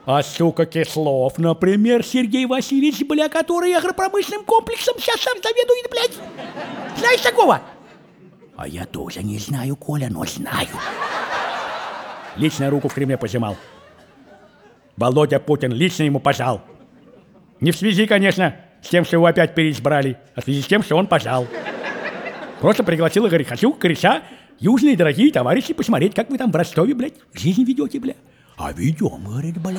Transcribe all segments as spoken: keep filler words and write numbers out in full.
А сука Кислов, например, Сергей Васильевич, бля, который агропромышленным комплексом сейчас сам заведует, блядь. Знаешь такого? А я тоже не знаю, Коля, но знаю. Лично руку в Кремле пожимал. Володя Путин лично ему пожал. Не в связи, конечно, с тем, что его опять переизбрали, а в связи с тем, что он пожал. Просто пригласил и говорит, хочу кореша, южные дорогие товарищи, посмотреть, как вы там в Ростове, блядь, жизнь ведете, бля. А ведем, говорит, бля.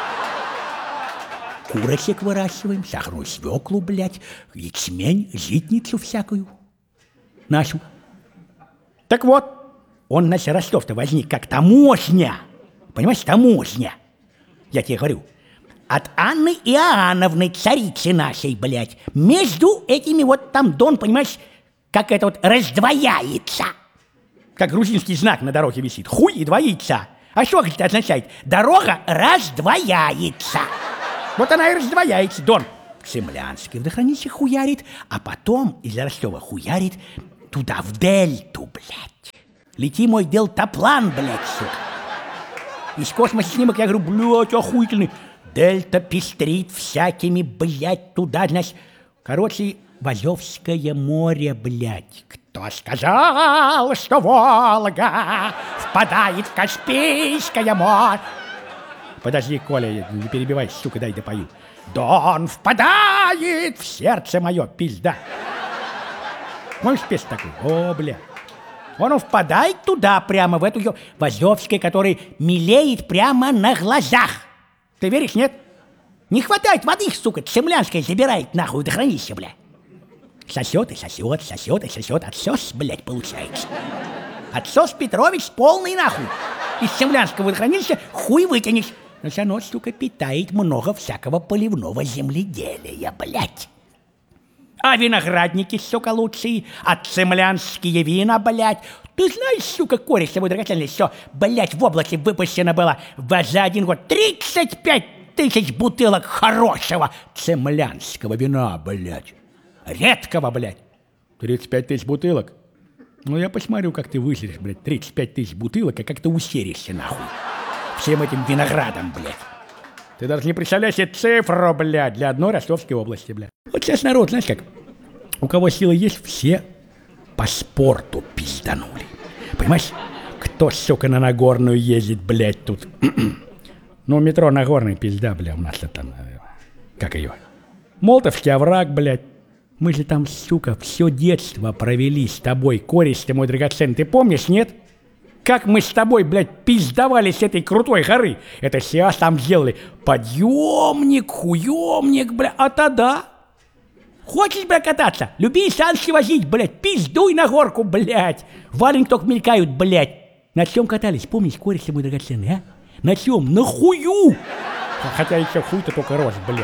Курочек выращиваем, сахарную свеклу, блядь, ячмень, житницу всякую. Нашу. Так вот, он, значит, Ростов-то возник как таможня. Понимаешь, таможня. Я тебе говорю, от Анны Иоанновны, царицы нашей, блядь, между этими вот там Дон, понимаешь, как это вот раздвояется. Как грузинский знак на дороге висит. Хуй и двоится. А что это означает? Дорога раздвояется. Вот она и раздвояется, Дон. Цемлянский водохранилище хуярит, а потом из Ростова хуярит туда, в дельту, блядь. Лети мой дельтаплан, блядь, сука. Из космоса снимок, я говорю, блядь, охуительный. Дельта пестрит всякими, блядь, туда, значит. Короче, в Азовское море, блядь. Кто сказал, что Волга впадает в Каспийское море? Подожди, Коля, не перебивай, сука, дай допою. Дон впадает в сердце мое, пизда. Можешь петь такой? О, бля. Он впадает туда, прямо в эту, в Азовское, который мелеет прямо на глазах. Ты веришь, нет? Не хватает воды, сука, Цемлянская забирает нахуй водохранилище, бля. Сосет и сосет, сосет и сосет. Отсос, блядь, получается. Отсос Петрович полный нахуй. Из Цемлянского водохранилища хуй вытянешь. Но все равно, сука, питает много всякого поливного земледелия, блядь. А виноградники, сука, лучшие, а цемлянские вина, блядь. Ты знаешь, сука, кореш тобой драгоценный, все, блядь, в облаке выпущено было за один год тридцать пять тысяч бутылок хорошего цемлянского вина, блядь. Редкого, блядь. тридцать пять тысяч бутылок? Ну, я посмотрю, как ты выследишь, блядь, тридцать пять тысяч бутылок, и как ты усеришься, нахуй. Всем этим виноградом, блядь. Ты даже не представляешь себе цифру, блядь, для одной Ростовской области, блядь. Вот сейчас народ, знаешь как, у кого силы есть, все по спорту пизданули. Понимаешь, кто, сука, на Нагорную ездит, блядь, тут. Ну, метро Нагорный, пизда, бля, у нас там, как ее, Молотовский овраг, блядь. Мы же там, сука, все детство провели с тобой, кореш ты мой драгоценный, ты помнишь, нет? Как мы с тобой, блядь, пиздовали с этой крутой горы. Это сейчас там сделали подъемник, хуемник, блядь, а тогда... Хочешь, блядь, кататься? Люби санки возить, блядь, пиздуй на горку, блядь. Валенки только мелькают, блядь. На чем катались, помнишь, кореш ты мой драгоценный, а? На чем? На хую! Хотя еще хуй-то только рос, блядь.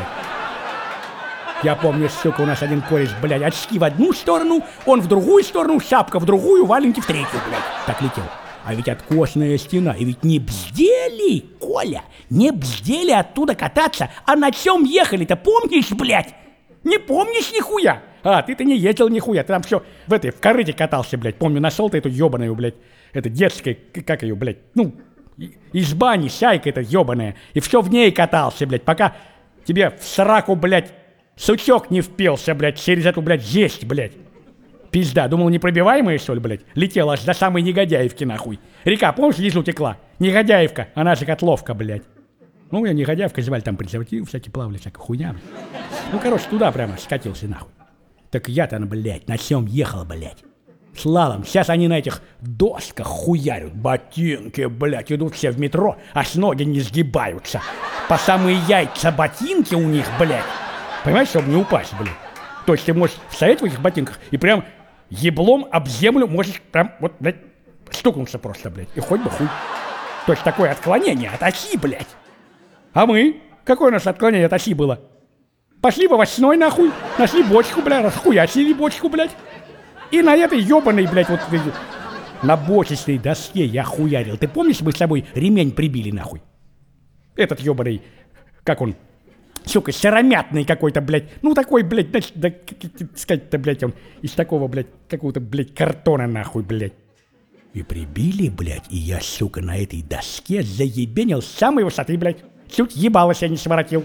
Я помню, сука, у нас один кореш, блядь, очки в одну сторону, он в другую сторону, шапка в другую, валенки в третью, блядь. Так летел. А ведь откосная стена, и ведь не бздели, Коля, не бздели оттуда кататься, а на чем ехали-то, помнишь, блядь? Не помнишь нихуя? А, ты-то не ездил нихуя, ты там все в этой, в корыте катался, блядь, помню, нашел ты эту ебаную, блядь, это детская, как ее, блядь, ну, из бани, шайка эта ебаная, и все в ней катался, блядь, пока тебе в сраку, блядь, сучок не впился, блядь, через эту, блядь, жесть, блядь. Пизда, думал, непробиваемая, что ли, блядь? Летела аж до самой Негодяевки, нахуй. Река, помнишь, лизу текла? Негодяевка, она же Котловка, блядь. Ну, я Негодяевка звали, там презервативы всякие плавали, всякая хуйня. Ну, короче, туда прямо скатился, нахуй. Так я-то, блядь, на чем ехал, блядь? Слалом. Сейчас они на этих досках хуярят. Ботинки, блядь, идут все в метро, аж ноги не сгибаются. По самые яйца ботинки у них, блядь. Понимаешь, чтобы не упасть, блядь. То есть ты можешь стоять в этих ботинках и прям еблом об землю можешь прям вот, блядь, стукнуться просто, блядь. И хоть бы хуй. То есть такое отклонение от оси, блядь. А мы? Какое у нас отклонение от оси было? Пошли в овощной, нахуй, нашли бочку, блядь, расхуячили бочку, блядь. И на этой ебаной, блядь, вот на бочечной доске я хуярил. Ты помнишь, мы с тобой ремень прибили, нахуй? Этот ебаный, как он? Сука, сыромятный какой-то, блядь. Ну, такой, блядь, значит, да, сказать-то, блядь, он из такого, блядь, какого-то, блядь, картона, нахуй, блядь. И прибили, блядь, и я, сука, на этой доске заебенил с самой высоты, блядь. чуть ебало себя не своротил.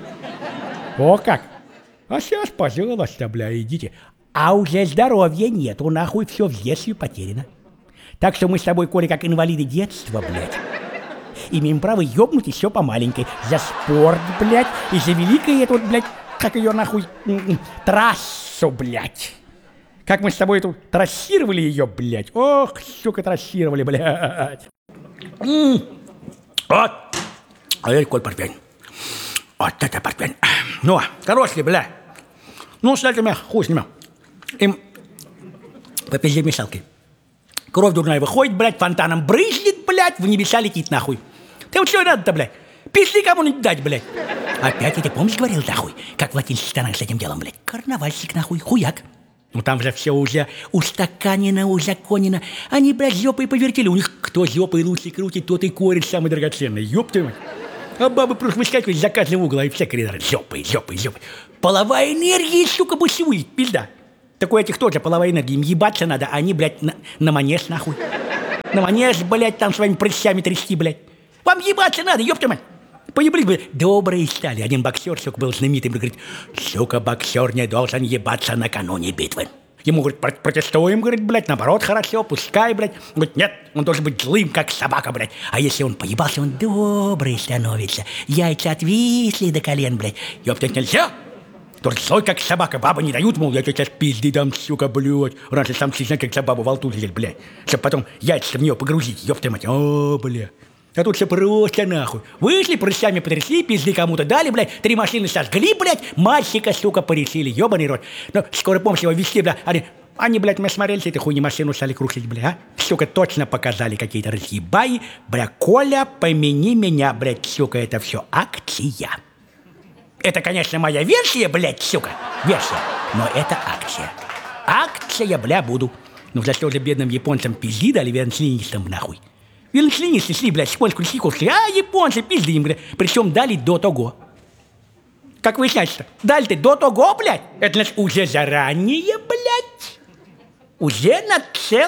О как! А сейчас, пожалуйста, бля, идите. А уже здоровья нету, нахуй все взъездью потеряно. Так что мы с тобой, Коля, как инвалиды детства, блядь, имеем право ёбнуть еще по маленькой. За спорт, блядь, и за великое это вот, блядь, как ее нахуй, трассу, блядь. Как мы с тобой эту трассировали ее, блядь. Ох, сука, трассировали, блядь. М-м. Вот. А это какой портвейн. Вот это портвейн. Ну, хороший, блядь. Ну, с этими, хуй с ними. Им по пизде мешалкой. Кровь дурная выходит, блядь, фонтаном брызнет, блядь, в небеса летит, нахуй. Ты вот что надо-то, блядь? Пизды кому-нибудь дать, блядь. Опять я тебе, помнишь, говорил, нахуй, как в латинских странах с этим делом, блядь? Карнавальщик, нахуй, хуяк. Ну там же все уже устаканено, узаконено. Они, блядь, жопой повертели. У них кто жопой лучше крутит, тот и корень самый драгоценный. Ёб твою мать. А бабы просто выскакивают за каждого угла и все коридоры. Жопой, жопой, жопой. Половая энергия, сука, бушует, пизда. Такой этих тоже половая энергия. Им ебаться надо, а они, блядь, на, на манеж, нахуй. На манеж, блядь, там своими прыщами трясти, блядь. Вам ебаться надо, ёб твою мать. Поеблись, блядь. Добрые стали. Один боксер, сука, был знаменитым, говорит, сука, боксер не должен ебаться накануне битвы. Ему, говорит, протестуем, говорит, блядь, наоборот, хорошо, пускай, блядь. Говорит, нет, он должен быть злым, как собака, блядь. А если он поебался, он добрый становится. Яйца отвисли до колен, блядь. Ёптать нельзя. Тоже злой, как собака. Бабы не дают, мол, я тебе сейчас пизды дам, сука, блядь. Раньше сам честно, как за бабу волту взять, блядь. Чтоб потом яйца в нее погрузить, ёпта мать. О, блядь. А тут все просто нахуй. Вышли, прыщами потрясли, пизды кому-то дали, блядь. Три машины сожгли, блядь. Мальчика, сука, порешили, ёбаный рот. Ну, скоро помощь его везти, блядь. Они, они, блядь, мы смотрели, этой хуйни машину стали крушить, блядь, а? Сука, точно показали какие-то разъебаи. Бля, Коля, помяни меня, блядь, сука, это все акция. Это, конечно, моя версия, блядь, сука, версия. Но это акция. Акция, бля, буду. Ну, за что же бедным японцам пизди дали, венслинистам, нахуй. Венслинисты шли, блядь, с польскую шли, а японцы пизды им, блядь. Причем дали до того. Как выясняется-то? Дали-то до того, блядь. Это, значит, уже заранее, блядь. Уже нацел...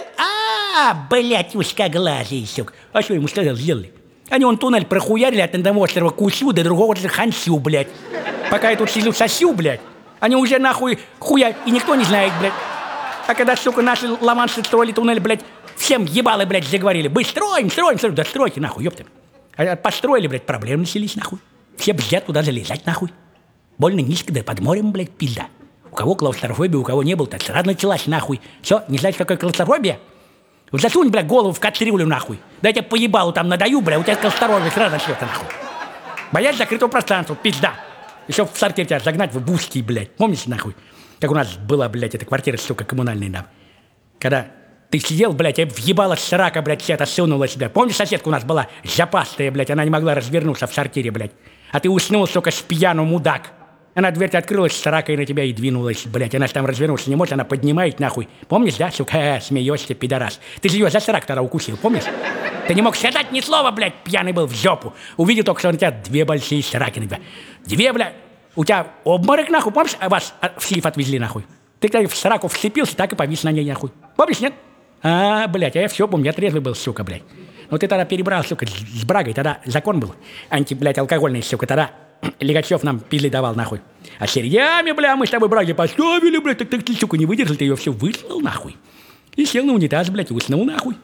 А, блядь, узкоглазый, сука. А что ему сказал, сделали? Они вон туннель прохуярили от одного острова Кусю до другого острова Хансю, блядь. Пока я тут сижу сосю, блядь. Они уже нахуй хуя, и никто не знает, блядь. А когда, сука, наши ламанцы строили туннель, блядь, всем ебалы, блядь, заговорили. Мы строим, строим, строим. Да стройте, нахуй, ёпта. А построили, блядь, проблемы начались, нахуй. Все бздят туда залезать, нахуй. Больно низко, да под морем, блядь, пизда. У кого клаустрофобия, у кого не было, так сразу началась, нахуй. Все, не знаешь, какая клаустрофобия? Засунь, блядь, голову в кастрюлю, нахуй. Да я тебе поебалу там надаю, блядь, у тебя клаустрофобия сразу начнется, нахуй. Боясь закрытого пространства, пизда. Еще в сортир тебя загнать в бустки, блядь. Помните, нахуй? Как у нас была, блядь, эта квартира, сука, коммунальная, нахуй. Когда ты сидел, блядь, я въебала с рака, блядь, все это сунула сюда. Помнишь, соседка у нас была запастая, блядь, она не могла развернуться в сортире, блядь. А ты уснул, сука, с пьяну, мудак. Она дверь открылась с ракой на тебя и двинулась, блядь. Она там развернуться не может, она поднимает, нахуй. Помнишь, да, сука? Э, смеешься, пидорас. Ты же ее за срак тогда укусил, помнишь? Ты не мог сказать ни слова, блядь, пьяный был в жопу. Увидел только, что на тебя две большие сраки на тебя. Две, блядь. У тебя обморок, нахуй, помнишь? А вас в сейф отвезли, нахуй. Ты когда в сраку вцепился, так и повис на ней, нахуй. Помнишь, нет? А, блядь, а я все помню, я трезвый был, сука, блядь. Ну ты тогда перебрал, сука, с брагой, тогда закон был. Анти, блядь, алкогольный, сука, тогда Легачев нам пизли давал, нахуй. А серьями, бля, мы с тобой браги поставили, блядь, так, так ты, сука, не выдержал, ты ее все выслал, нахуй. И сел на унитаз, блядь, и уснул, нахуй.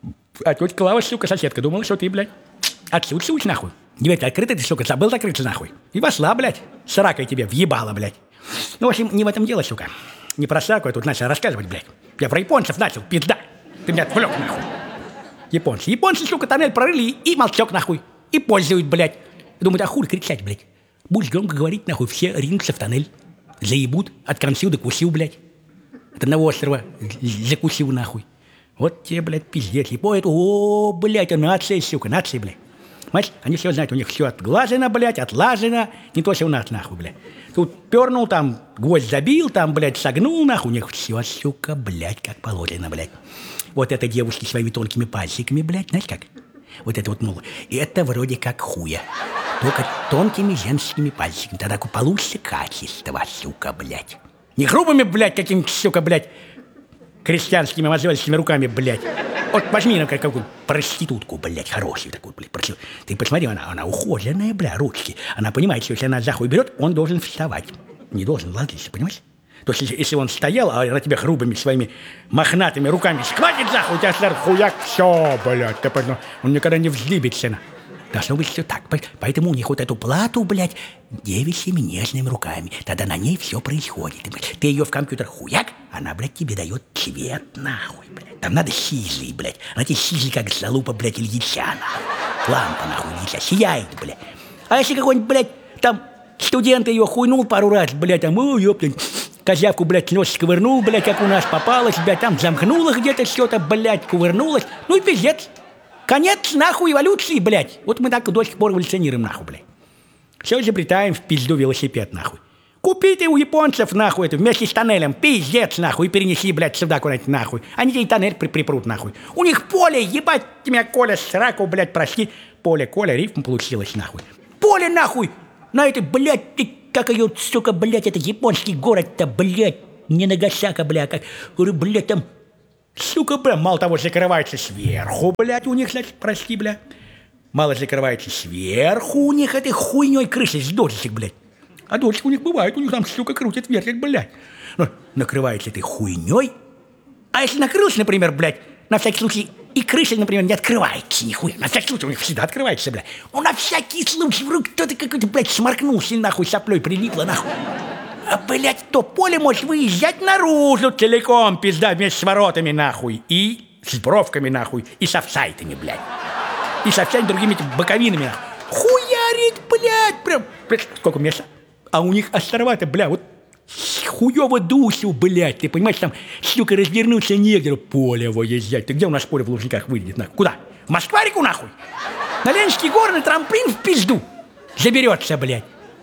А тетя Клава, сука, соседка, думала, что ты, блядь, отсутствуешь, нахуй. Дверь-то открыта, ты, сука, забыл закрыться, нахуй. И вошла, блядь, с ракой тебе въебала, блядь. Ну, в общем, не в этом дело, сука. Не про сраку я тут начал рассказывать, блядь. Я про японцев начал, пизда. Ты меня отвлек, нахуй. Японцы. Японцы, сука, тоннель прорыли и молчок, нахуй. И пользуют, блядь. Думают, а хуй кричать, блядь. Будешь громко говорить, нахуй, все ринутся в тоннель. Заебут от консил до кусил, блядь. От одного острова закусил, нахуй. Вот тебе, блядь, пиздец. И по этому, о, блядь, а нация, сука, нация, блядь. Понимаешь, они все знают, у них все отглажено, блядь, отлажено. Не то, что у нас, нахуй, блядь. Тут пернул, там гвоздь забил, там, блядь, согнул, нахуй. У них все, сука, блядь, как положено, блядь. Вот это девушки своими тонкими пальчиками, блядь, знаешь как? Вот это вот, мол, это вроде как хуя. Только тонкими женскими пальчиками. Тогда получится качество, сука, блядь. Не грубыми, блядь, какими-то, сука, блядь, крестьянскими мозольскими руками, блядь. Вот возьми, например, какую проститутку, блядь, хорошую такую, блядь, проститутку. Ты посмотри, она, она ухоженная, бля, ручки. Она понимает, что если она за хуй берет, он должен вставать. Не должен ложиться, понимаешь? То есть, если, если он стоял, а на тебя грубыми своими мохнатыми руками схватит за хуй, у тебя сразу хуяк, все, блядь, ты понял, он никогда не вздыбится. Должно быть все так. Поэтому у них вот эту плату, блядь, девичьими нежными руками. Тогда на ней все происходит. Блядь. Ты ее в компьютер хуяк, она, блядь, тебе дает цвет, нахуй, блядь. Там надо сизый, блядь. Она тебе сизый, как залупа, блядь, Ильича, нахуй. Лампа, нахуй, Ильича, сияет, блядь. А если какой-нибудь, блядь, там, студент ее хуйнул пару раз, блядь, там, о, ёптань, козявку, блядь, нос сковырнул, блядь, как у нас попалась, блядь, там замкнула где-то что-то, блядь, кувырнулась. Ну и пиздец. Конец, нахуй, эволюции, блядь. Вот мы так до сих пор эволюционируем, нахуй, блядь. Все изобретаем в пизду велосипед, нахуй. Купи ты у японцев, нахуй, это вместе с тоннелем, пиздец, нахуй, и перенеси, блядь, сюда куда-нибудь, нахуй. Они тебе тоннель при припрут, нахуй. У них поле, ебать тебя, Коля, сраку, блядь, прости. Поле, Коля, рифм получилось, нахуй. Поле, нахуй, на этой, блядь, ты, как ее, сука, блядь, это японский город-то, блядь, не Нагасака, блядь, как, говорю, блядь, там... Сука, бля, мало того, закрывается сверху, блядь, у них, значит, прости, бля. Мало закрывается сверху у них этой хуйней крыши с дождичек, блядь. А дождик у них бывает, у них там, сука, крутит, вертит, блядь. Ну, накрывается этой хуйней. А если накрылся, например, блядь, на всякий случай, и крыша, например, не открывается нихуя. На всякий случай у них всегда открывается, блядь. Ну, на всякий случай, вдруг кто-то какой-то, блядь, сморкнулся, нахуй, соплей прилипло, нахуй. А, блядь, то поле может выезжать наружу целиком, пизда, вместе с воротами, нахуй. И с бровками, нахуй. И с офсайтами, блядь. И со всеми другими боковинами, нахуй. Хуярит, блядь, прям. Блядь, сколько места? А у них острова-то, бля, вот хуёво дусю, блядь. Ты понимаешь, там, сука, развернуться негде. Поле выезжать. Ты где у нас поле в Лужниках выйдет, нахуй? Куда? В Москварику, нахуй? На Ленинский горный трамплин в пизду. Заберется, блядь.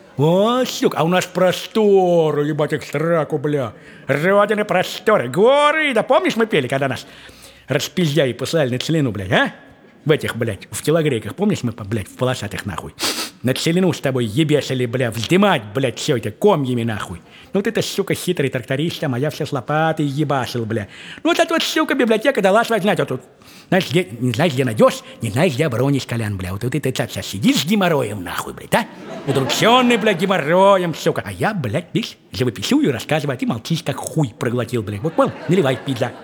О, сука, а у нас просторы, ебать, их сраку, бля. Родины просторы, горы. Да помнишь, мы пели, когда нас распиздяи послали на целину, блядь, а? В этих, блядь, в телогрейках, помнишь, мы, блядь, в полосатых, нахуй? На целину с тобой ебесили, бля, вздымать, блядь, все это комьями, нахуй. Ну вот это, сука, хитрый тракторист, а я все с лопатой ебашил, бля. Ну вот эта вот, сука, библиотека дала свать, знаете, вот тут. Знаешь, где, не знаешь, где найдешь, не знаешь, где оборонишь, Колян, бля. Вот, вот это сейчас сидишь с геморроем, нахуй, блядь, да? Удрученный, бля, геморроем, сука. А я, блядь, видишь, живописую и рассказываю, а ты молчишь, как хуй проглотил, блядь. Вот понял, наливай, пизда.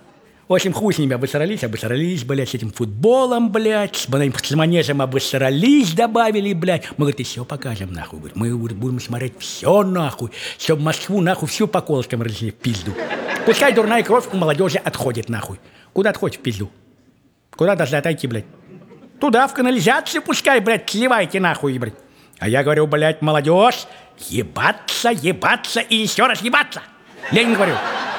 В общем, хуй с ними обосрались, обосрались, блядь, с этим футболом, блядь, с, с манежем обосрались, добавили, блядь. Мы, говорит, и все покажем, нахуй, говорит. Мы будем смотреть все, нахуй, чтобы Москву, нахуй, всю по колышкам разлили в пизду. Пускай дурная кровь у молодежи отходит, нахуй. Куда отходит в пизду? Куда должны отойти, блядь? Туда, в канализацию пускай, блядь, сливайте, нахуй, блядь. А я говорю, блядь, молодежь, ебаться, ебаться и еще раз ебаться. Ленин говорю.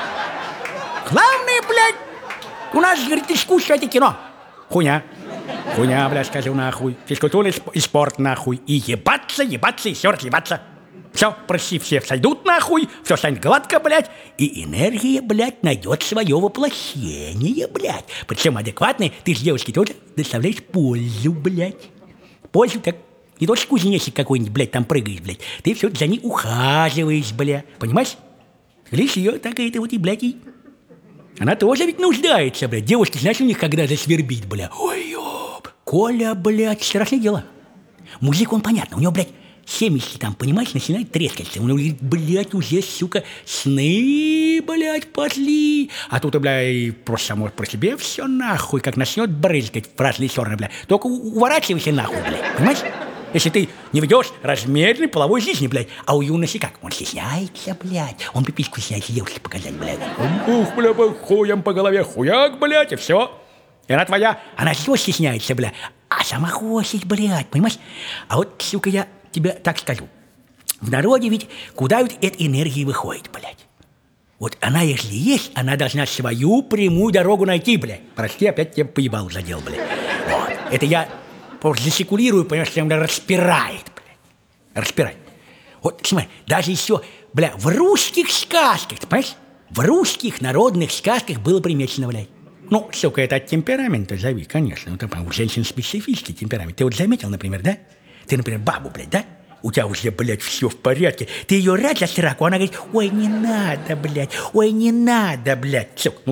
Главное, блядь, у нас, говорит, искусство — это кино. Хуйня. Хуйня, блядь, скажу, нахуй. Физкультура и спорт, нахуй. И ебаться, ебаться, еще раз ебаться. Все, прости, все сойдут, нахуй. Все станет гладко, блядь. И энергия, блядь, найдет свое воплощение, блядь. Причем адекватной ты с девушки тоже доставляешь пользу, блядь. Пользу, как не то, что кузнечик какой-нибудь, блядь, там прыгаешь, блядь. Ты все за ней ухаживаешь, блядь. Понимаешь? Лишь ее так и это вот и, блядь, и... Она тоже ведь нуждается, блядь. Девушки, знаешь, у них когда засвербит, блядь. Ой, ёб. Коля, блядь, страшное дело. Мужик, он понятно, у него, блядь, семечки там, понимаешь, начинает трескаться. У него, блядь, уже, сука, сны, блядь, пошли. А тут, блядь, просто само про себе все нахуй, как начнет брызгать в разные стороны, блядь. Только уворачивайся нахуй, блядь, понимаешь? Если ты не ведешь размеренной половой жизни, блядь. А у юноши как? Он стесняется, блядь. Он пипичку стесняется девушке показать, блядь. Ух, бля, хуем по голове, хуяк, блядь, и все. И она твоя, она все стесняется, блядь. А сама хочет, блядь, понимаешь? А вот, сука, я тебе так скажу. В народе ведь куда ведь эта энергия выходит, блядь? Вот она, если есть, она должна свою прямую дорогу найти, блядь. Прости, опять тебе поебал задел, блядь. Вот. Это я... Засекулирую, понимаешь, что меня распирает, блядь. Распирает. Вот, смотри, даже еще, бля, в русских сказках, ты понимаешь? В русских народных сказках было примечено, блядь. Ну, сука, это от темперамента зови, конечно. Ну, там, у женщин специфический темперамент. Ты вот заметил, например, да? Ты, например, бабу, блядь, да? У тебя уже, блядь, все в порядке. Ты ее рад за сраку, она говорит, ой, не надо, блядь, ой, не надо, блядь. Сука, ну ты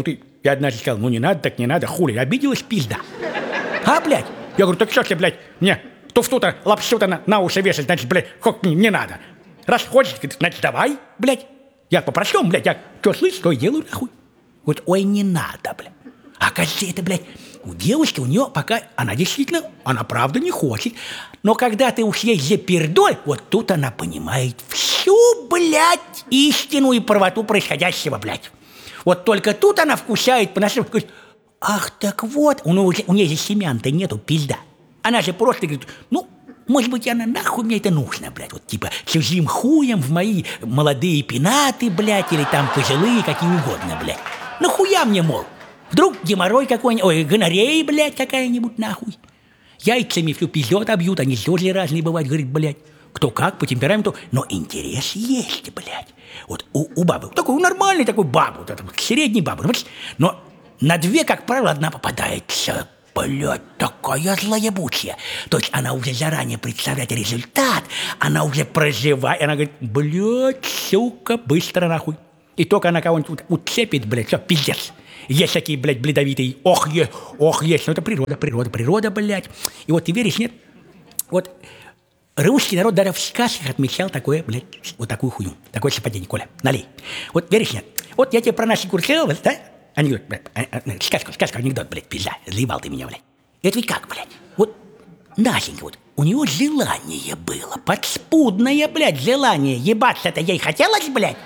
Я однажды сказал, ну не надо, так не надо, хули, обиделась пизда. А, блядь? Я говорю, так что тебе, блядь, мне туфту-то, лапшу-то на, на уши вешать, значит, блядь, как не, не надо. Раз хочешь, значит, давай, блядь. Я по-простому, блядь, я что слышу, то и делаю, нахуй. Вот, ой, не надо, блядь. А кажется, это, блядь, у девушки, у нее пока, она действительно, она правда не хочет. Но когда ты уж ей запердоль, вот тут она понимает всю, блядь, истину и правоту происходящего, блядь. Вот только тут она вкушает, по-нашему, говорит, ах, так вот, у, у, у нее же семян-то нету, пизда. Она же просто говорит, ну, может быть, она нахуй мне это нужно, блядь, вот типа чужим хуем в мои молодые пенаты, блядь, или там пожилые, какие угодно, блядь. Нахуя мне, мол? Вдруг геморрой какой-нибудь, ой, гонорея, блядь, какая-нибудь, нахуй. Яйцами всю пизду отобьют, они тоже разные бывают, говорит, блядь. Кто как, по темпераменту, но интерес есть, блядь. Вот у, у бабы, такой нормальный такой бабы, вот, средний бабы, но на две, как правило, одна попадается, блядь, такая злоебучая. То есть она уже заранее представляет результат, она уже проживает, она говорит, блядь, сука, быстро нахуй. И только она кого-нибудь уцепит, блядь, все, пиздец. Есть такие, блядь, бледовитые, ох, есть, ох, есть, ну это природа, природа, природа, блядь. И вот ты веришь, нет? Вот русский народ даже в сказках отмечал такое, блядь, вот такую хуйню, такое совпадение, Коля, налей. Вот веришь, нет? Вот я тебе про наши курсы, да? Анекдот, блядь, а, а, сказку, сказку, анекдот, блядь, пизда, заебал ты меня, блядь. Это ведь как, блядь, вот Настенька, вот, у него желание было, подспудное, блядь, желание, ебаться-то ей хотелось, блядь?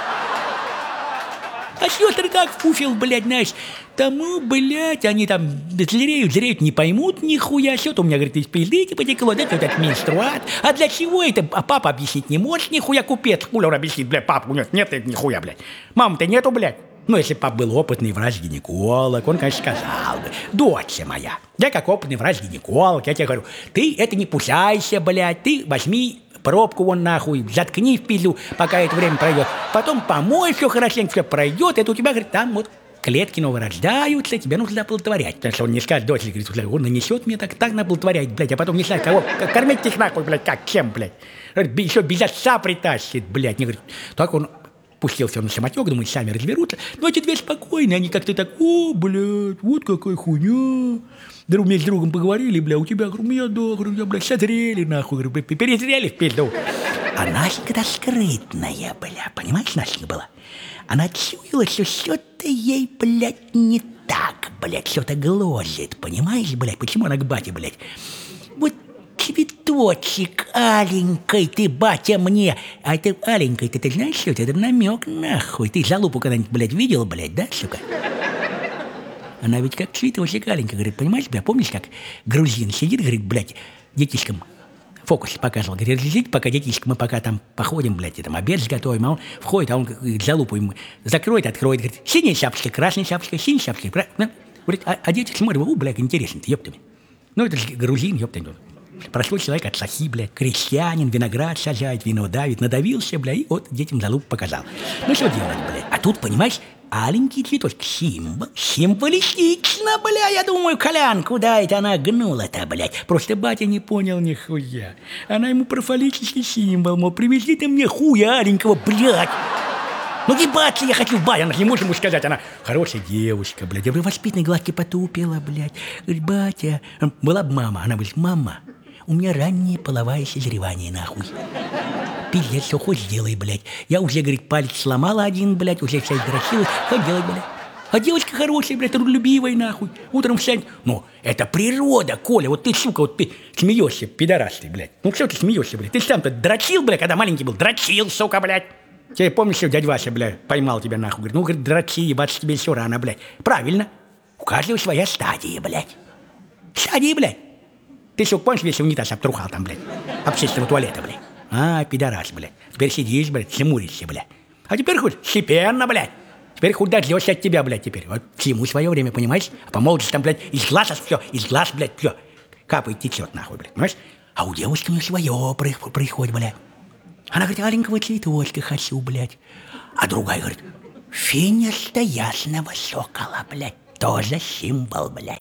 А сестры как в пуфел, блядь, знаешь, тому, блядь, они там злереют, злереют, не поймут нихуя, что-то у меня, говорит, из пизды потекло, да, вот этот менструат. А для чего это? А папа объяснить не может, нихуя, купец, хуля он объяснит, блядь, папа, у него нет, нет, нихуя, блядь. Мамы-то нету, блядь. Ну, если пап был опытный врач-гинеколог, он, конечно, сказал бы, дочь моя, я как опытный врач-гинеколог, я тебе говорю, ты это не пусайся, блядь, ты возьми пробку вон нахуй, заткни в пизду, пока это время пройдет. Потом помой все хорошенько, все пройдет. Это у тебя, говорит, там вот клетки новые рождаются, тебе нужно оплодотворять. Потому что он не скажет, дочь, говорит, он нанесет мне так, так оплодотворять, блядь, а потом не знаю, кого, кормить их нахуй, блядь, как, чем, блядь. Еще без отца притащит, блядь. Не говорит, так он пустился на самотек, думает, сами разберутся. Но эти две спокойные, они как-то так, о, блядь, вот какая хуйня. Друг вместе с другом поговорили, бля, у тебя, говорю, у меня, да, говорю, я, блядь, созрели, нахуй, говорю, блядь, перезрели в пизду. А Настенька-то скрытная, бля, понимаешь, Настенька была? Она чуяла, что что-то ей, блядь, не так, блядь, что-то гложет, понимаешь, блядь, почему она к бате, блядь? Вот цветочек аленький ты, батя, мне. А это аленький-то, ты знаешь, что это? Это намек, нахуй. Ты залупу когда-нибудь, блядь, видел, блядь, да, сука? Она ведь как цветочек аленький, говорит, понимаешь, бля, помнишь, как грузин сидит, говорит, блядь, детишкам фокус показывал, говорит, сидит, пока детишки, мы пока там походим, блядь, и там обед сготовим, а он входит, а он говорит, залупу ему закроет, откроет, говорит, синяя шапочка, красная шапочка, синяя шапочка, правильно? Говорит, а, а дети смотрят, о, блядь, интересно-то, ёптами. Ну, это же грузин, ёптами. Простой человек от сахи, блядь, крестьянин, виноград сажает, вино давит, надавился, блядь, и вот детям залупу показал. Ну, что делать, блядь? А тут, понимаешь, аленький цветочек, символ, символистично, бля, я думаю, Колян, куда это она гнула-то, блядь? Просто батя не понял нихуя. Она ему про фаллический символ, мол, привези ты мне хуя аленького, блядь. Ну, ебаться я хочу, батя, она не может ему сказать, она хорошая девушка, блядь, я бы воспитанной гладкой потупила, блядь. Говорит, батя, была бы мама, она говорит, мама, у меня раннее половое созревание, нахуй. Пиздец, все хоть сделай, блядь. Я уже, говорит, палец сломала один, блядь, уже вся дрочилась. Хоть делай, блядь. А девочка хорошая, блядь, трудолюбивая, нахуй. Утром встань. Ну, это природа, Коля. Вот ты, сука, вот ты смеешься, пидорас ты, блядь. Ну, что ты смеешься, блядь? Ты сам-то дрочил, блядь, когда маленький был? Дрочил, сука, блядь. Тебе помнишь, что дядя Вася, блядь, поймал тебя, нахуй? Говорит, ну, говорит, дрочи, ебаться тебе все рано, блядь. Правильно. У каждого своя стадия, блядь. Стадия, блядь. Ты, сука, помнишь, весь унитаз обтрухал там, блядь? Общественного туалета, блядь. А, пидорас, блядь. Теперь сидишь, блядь, хмуришься, блядь. А теперь хоть степенно, блядь. Теперь хоть дождешься от тебя, блядь, теперь. Вот всему свое время, понимаешь? А по молодости там, блядь, из глаз все, из глаз, блядь, все. Капает, течет, нахуй, блядь, понимаешь? А у девушки у нее свое происходит, блядь. Она говорит, аленького цветочка хочу, блядь. А другая говорит, финиста ясного сокола, блядь. Тоже символ, блядь.